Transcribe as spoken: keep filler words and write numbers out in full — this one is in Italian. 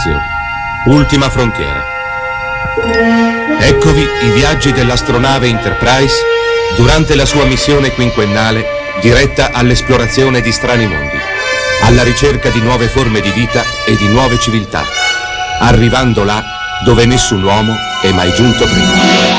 spazio. Ultima frontiera. Eccovi i viaggi dell'astronave Enterprise durante la sua missione quinquennale diretta all'esplorazione di strani mondi, alla ricerca di nuove forme di vita e di nuove civiltà, arrivando là dove nessun uomo è mai giunto prima.